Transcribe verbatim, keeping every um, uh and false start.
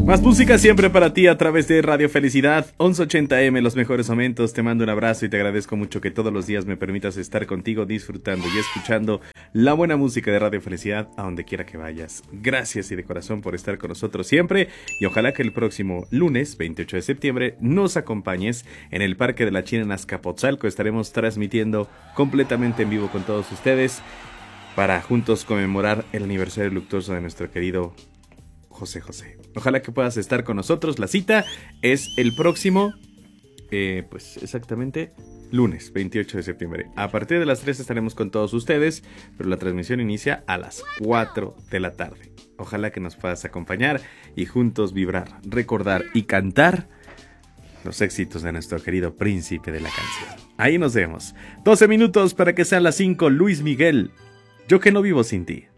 Más música siempre para ti a través de Radio Felicidad, once ochenta eme, los mejores momentos. Te mando un abrazo y te agradezco mucho que todos los días me permitas estar contigo disfrutando y escuchando la buena música de Radio Felicidad a donde quiera que vayas. Gracias y de corazón por estar con nosotros siempre y ojalá que el próximo lunes veintiocho de septiembre nos acompañes en el Parque de la China en Azcapotzalco. Estaremos transmitiendo completamente en vivo con todos ustedes para juntos conmemorar el aniversario luctuoso de nuestro querido José José. Ojalá que puedas estar con nosotros. La cita es el próximo, eh, pues exactamente, lunes veintiocho de septiembre. A partir de las tres estaremos con todos ustedes, pero la transmisión inicia a las cuatro de la tarde. Ojalá que nos puedas acompañar y juntos vibrar, recordar y cantar los éxitos de nuestro querido príncipe de la canción. Ahí nos vemos. doce minutos para que sean las cinco. Luis Miguel, yo que no vivo sin ti.